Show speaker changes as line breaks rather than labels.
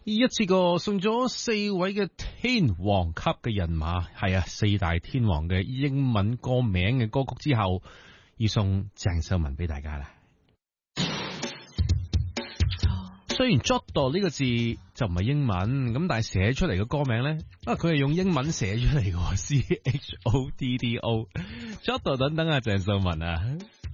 一次過送咗4位嘅天王級嘅人馬，係啊，4大天王嘅英文歌名嘅歌曲之後，要送鄭秀文俾大家啦。雖然 Jodo 呢個字就唔係英文，咁但係寫出嚟嘅歌名咧，佢係用英文寫出嚟嘅，CHODDO，Jodo 等等啊，鄭秀文啊。